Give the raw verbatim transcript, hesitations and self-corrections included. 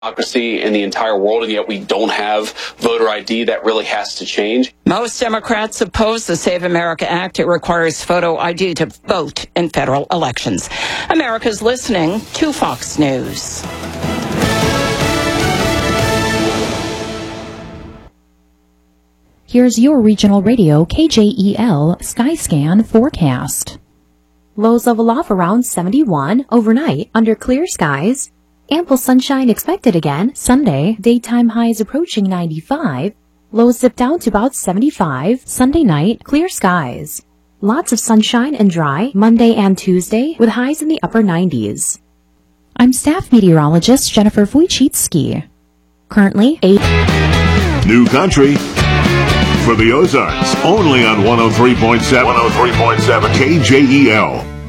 democracy in the entire world, and yet we don't have voter I D. That really has to change. Most Democrats oppose the Save America Act. It requires photo I D to vote in federal elections. America's listening to Fox News. Here's your regional radio K J E L Skyscan forecast. Lows level off around seventy-one overnight under clear skies. Ample sunshine expected again Sunday. Daytime highs approaching ninety-five. Lows zip down to about seventy-five. Sunday night, clear skies. Lots of sunshine and dry Monday and Tuesday with highs in the upper nineties. I'm staff meteorologist Jennifer Wojcicki. Currently, eight. New country for the Ozarks, only on one oh three point seven. one oh three point seven K J E L.